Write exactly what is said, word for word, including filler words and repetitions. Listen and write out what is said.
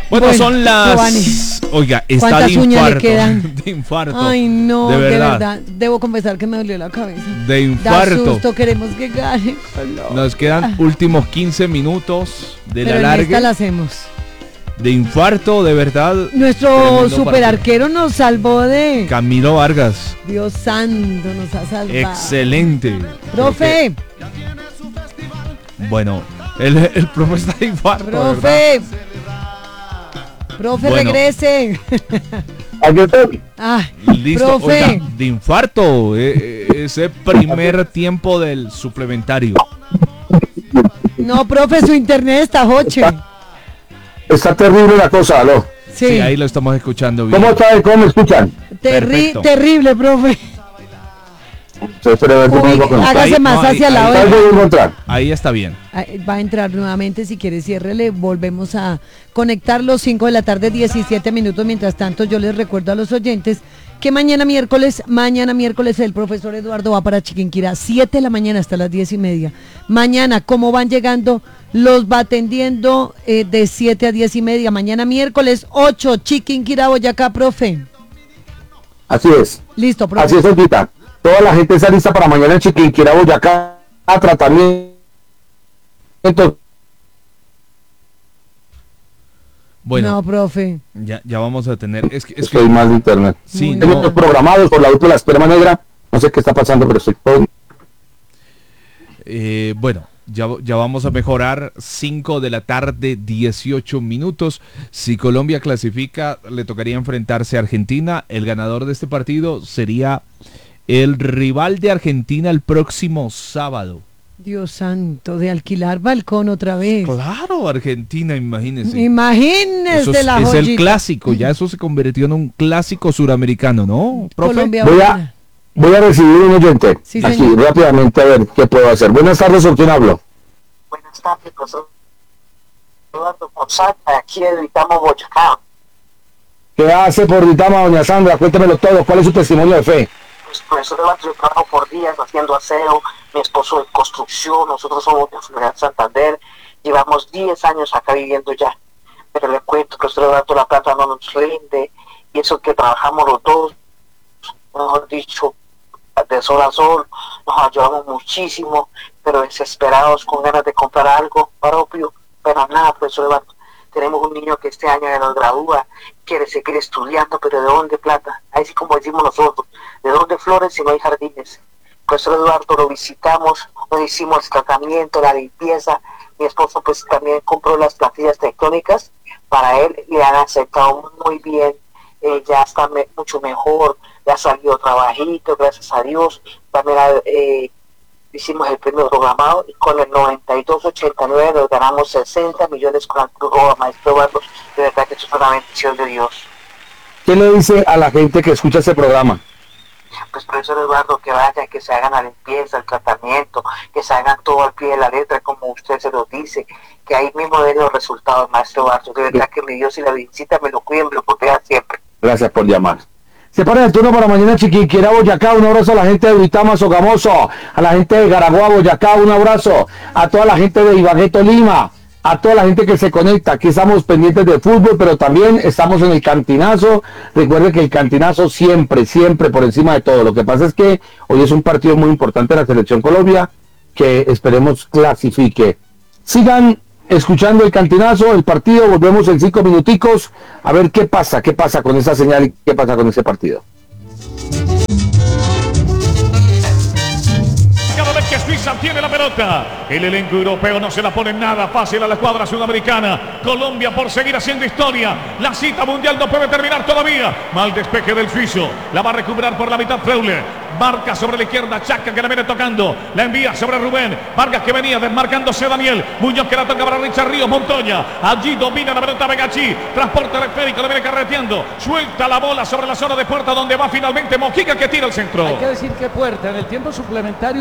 Bueno, Bueno, son las... Giovanni, Oiga, está de ¿cuántas uñas le infarto. quedan? De infarto. Ay, no, de de verdad. verdad. Debo confesar que me dolió la cabeza. De Da infarto. susto, queremos que gane. Colombia. Nos quedan últimos quince minutos de Pero la en esta larga. la hacemos. De infarto, de verdad. Nuestro Tremendo superarquero nos salvó de... Camilo Vargas. Dios santo, nos ha salvado. Excelente. Profe, Bueno, el, el profe está de infarto. de verdad. profe. Profe, Bueno. regrese. Aquí estoy. Ah, Listo, profe. oiga, de infarto. eh, eh, ese primer tiempo del suplementario. No, profe, su internet está hoche. Está terrible la cosa, ¿aló? Sí, Sí, ahí lo estamos escuchando bien. ¿Cómo está? ¿Cómo me escuchan? Terri- perfecto. terrible, profe. Sí, espera, a ver cómo Uy, me voy a hágase ahí- más no, ahí- hacia la ahí- conectar. oreja. ¿Cuál voy a encontrar? Ahí está bien. Ahí va a entrar nuevamente, si quiere ciérrele, volvemos a conectar los cinco de la tarde, diecisiete minutos. Mientras tanto, yo les recuerdo a los oyentes que mañana miércoles, mañana miércoles el profesor Eduardo va para Chiquinquirá, siete de la mañana hasta las diez y media. Mañana, ¿cómo van llegando? Los va atendiendo eh, de siete a diez y media. Mañana miércoles, ocho, Chiquinquirá, Boyacá, profe. Así es. Listo, profe. Así es, Olguita. Toda la gente está lista para mañana en Chiquinquirá, Boyacá, a tratamiento. Bueno, No, profe. ya, ya vamos a tener. Es que, es Estoy que mal de internet. sí, Muy Tengo no, mal. programados por la auto de la esperma negra. No sé qué está pasando, pero estoy todo. eh, bueno, ya, ya vamos a mejorar. cinco de la tarde, dieciocho minutos. Si Colombia clasifica, le tocaría enfrentarse a Argentina. El ganador de este partido sería el rival de Argentina el próximo sábado. Dios santo, de alquilar balcón otra vez. Claro, Argentina, imagínese. Imagínese Eso es, la es el joyita. clásico, ya eso se convirtió en un clásico suramericano, ¿no, profe? Colombia Voy buena. a, voy a recibir un oyente. Sí, Aquí, señor. rápidamente, a ver qué puedo hacer. Buenas tardes, ¿con quién hablo? Buenas tardes, profesor Eduardo González, aquí editamos Boyacá. ¿Qué hace por Ditama, doña Sandra? Cuéntemelo todo. ¿Cuál es su testimonio de fe? Pues, profesor Eduardo, yo trabajo por días haciendo aseo, mi esposo de construcción, nosotros somos de Funeral Santander, llevamos diez años acá viviendo ya. Pero le cuento, profesor Eduardo, la plata no nos rinde, y eso que trabajamos los dos, mejor dicho, de sol a sol, nos ayudamos muchísimo, pero desesperados, con ganas de comprar algo propio, pero nada, profesor Eduardo. Tenemos un niño que este año ya nos gradúa, quiere seguir estudiando, pero ¿de dónde plata? Ahí sí como decimos nosotros, ¿de dónde flores si no hay jardines? Profesor Eduardo, lo visitamos, nos hicimos el tratamiento, la limpieza, mi esposo pues también compró las plantillas tectónicas para él, le han aceptado muy bien, eh, ya está me mucho mejor, ya ha salido trabajito, gracias a Dios, también eh, hicimos el premio programado y con el noventa y dos ochenta y nueve nos ganamos sesenta millones con la Cruz Roja, maestro Eduardo, de verdad que eso es una bendición de Dios. ¿Qué le dice a la gente que escucha este programa? Pues profesor Eduardo, que vayan, que se hagan la limpieza, el tratamiento, que se hagan todo al pie de la letra, como usted se lo dice, que ahí mismo den los resultados, maestro Eduardo, de verdad que mi Dios y la visita me lo cuiden, me lo protejan siempre. Gracias por llamar. Se pone el turno para mañana Chiquinquirá, Boyacá. Un abrazo a la gente de Duitama, Sogamoso, a la gente de Garaguá, Boyacá. Un abrazo a toda la gente de Ibagué, Tolima, a toda la gente que se conecta. Aquí estamos pendientes de fútbol, pero también estamos en el Cantinazo. Recuerde que el Cantinazo siempre, siempre por encima de todo. Lo que pasa es que hoy es un partido muy importante de la Selección Colombia, que esperemos clasifique. Sigan escuchando el Cantinazo, el partido. Volvemos en cinco minuticos a ver qué pasa, qué pasa con esa señal y qué pasa con ese partido. Cada vez que Suiza tiene la pelota, el elenco europeo no se la pone nada fácil a la cuadra sudamericana. Colombia por seguir haciendo historia. La cita mundial no puede terminar todavía. Mal despeje del suizo. La va a recuperar por la mitad Freuler. Marca sobre la izquierda, Chaca que la viene tocando. La envía sobre Rubén. Vargas que venía desmarcándose Daniel. Muñoz que la toca para Richard Ríos Montoya. Allí domina la pelota Begachí. Transporte el esférico, le viene carreteando. Suelta la bola sobre la zona de puerta donde va finalmente Mojica que tira el centro. Hay que decir que Puerta en el tiempo suplementario